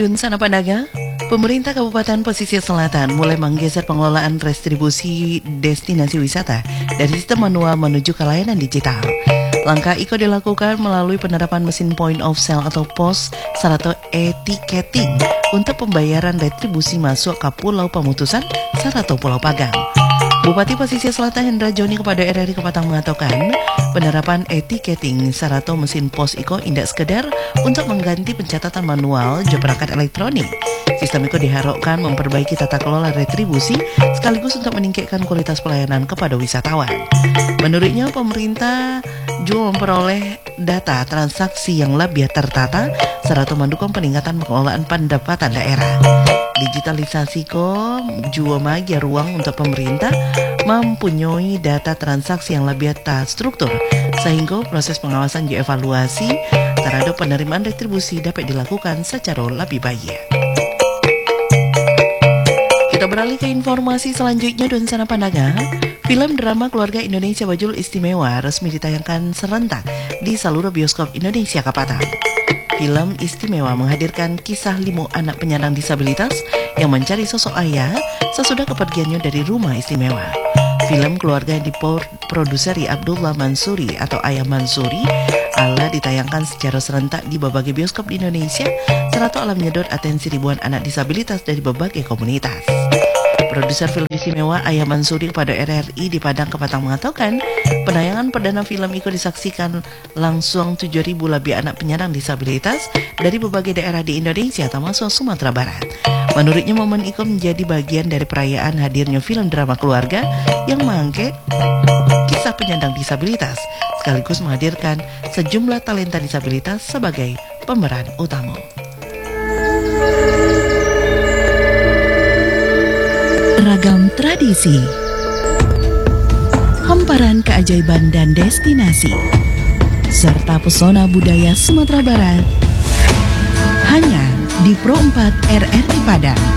Dunsana Pandaga, pemerintah Kabupaten Pesisir Selatan mulai menggeser pengelolaan restribusi destinasi wisata dari sistem manual menuju ke layanan digital. Langkah itu dilakukan melalui penerapan mesin point of sale atau POS serta e-ticketing untuk pembayaran retribusi masuk ke Pulau Pemutusan serta Pulau Pagang. Bupati Pesisir Selatan Hendra Joni kepada RRI Kepatang mengatakan penerapan e-ticketing serta mesin POS itu tidak sekedar untuk mengganti pencatatan manual di perangkat elektronik. Sistem itu diharapkan memperbaiki tata kelola retribusi sekaligus untuk meningkatkan kualitas pelayanan kepada wisatawan. Menurutnya pemerintah juga memperoleh data transaksi yang lebih tertata serta mendukung peningkatan pengelolaan pendapatan daerah. Digitalisasi juga bagi ruang untuk pemerintah mempunyai data transaksi yang lebih terstruktur sehingga proses pengawasan dan evaluasi terhadap penerimaan retribusi dapat dilakukan secara lebih baik. Kita beralih ke informasi selanjutnya Dunsana Pandaga. Film drama keluarga Indonesia Bajul Istimewa resmi ditayangkan serentak di seluruh bioskop Indonesia Kapatang. Film Istimewa menghadirkan kisah 5 anak penyandang disabilitas yang mencari sosok ayah sesudah kepergiannya dari rumah istimewa. Film keluarga yang diproduseri Abdullah Mansuri atau Ayah Mansuri ditayangkan secara serentak di berbagai bioskop di Indonesia serta menyedot atensi ribuan anak disabilitas dari berbagai komunitas. Produser film Istimewa Ayah Mansuri kepada RRI di Padang Kepatang mengatakan penayangan perdana film itu disaksikan langsung 7.000 lebih anak penyandang disabilitas dari berbagai daerah di Indonesia termasuk Sumatera Barat. Menurutnya momen itu menjadi bagian dari perayaan hadirnya film drama keluarga yang mengangkat kisah penyandang disabilitas sekaligus menghadirkan sejumlah talenta disabilitas sebagai pemeran utama. Ragam tradisi, hamparan keajaiban dan destinasi, serta pesona budaya Sumatera Barat hanya di Pro 4 RRI Padang.